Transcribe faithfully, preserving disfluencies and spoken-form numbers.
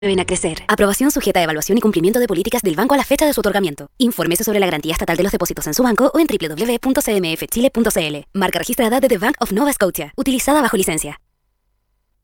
Deben a crecer. Aprobación sujeta a evaluación y cumplimiento de políticas del banco a la fecha de su otorgamiento. Infórmese sobre la garantía estatal de los depósitos en su banco o en doble u doble u doble u punto c m f chile punto c l. Marca registrada de The Bank of Nova Scotia. Utilizada bajo licencia.